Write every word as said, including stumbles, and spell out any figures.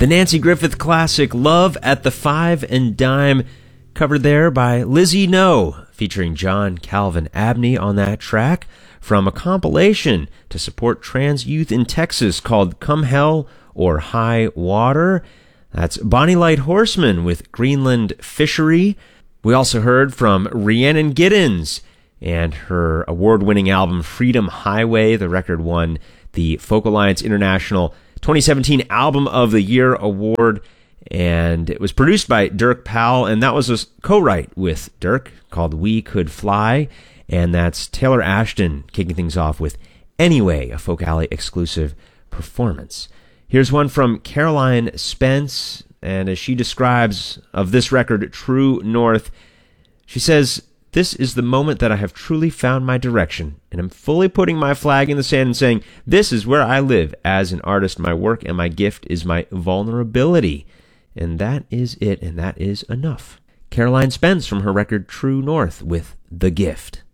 The Nancy Griffith classic Love at the Five and Dime, covered there by Lizzie No, featuring John Calvin Abney on that track, from a compilation to support trans youth in Texas called Come Hell or High Water. That's Bonnie Light Horseman with Greenland Fishery. We also heard from Rhiannon Giddens and her award-winning album Freedom Highway. The record won the Folk Alliance International twenty seventeen Album of the Year Award, and it was produced by Dirk Powell, and that was a co-write with Dirk called We Could Fly, and that's Taylor Ashton kicking things off with Anyway, a Folk Alley exclusive performance. Here's one from Caroline Spence, and as she describes of this record, True North, she says, "This is the moment that I have truly found my direction, and I'm fully putting my flag in the sand and saying, this is where I live as an artist. My work and my gift is my vulnerability. And that is it, and that is enough." Caroline Spence from her record True North with The Gift.